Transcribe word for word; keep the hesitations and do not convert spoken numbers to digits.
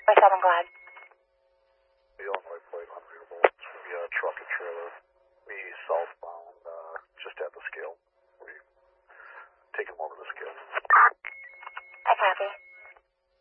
myself, I'm glad. The Illinois plate unreadable. It's from the uh, truck and trailer. We southbound, uh, just at the scale. We take them over the scale. I copy.